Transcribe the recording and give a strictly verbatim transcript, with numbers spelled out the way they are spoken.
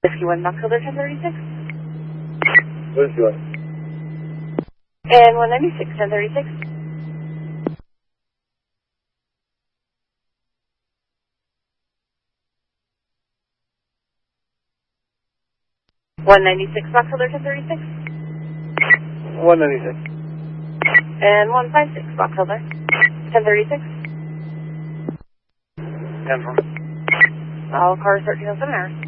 Whiskey one, Box Holder ten thirty-six. Whiskey one. And one ninety-six, ten thirty-six. one ninety-six, Box Holder ten thirty-six. one ninety-six. And one fifty-six, Box Holder ten thirty-six. ten from. All cars thirteen oh seven hours.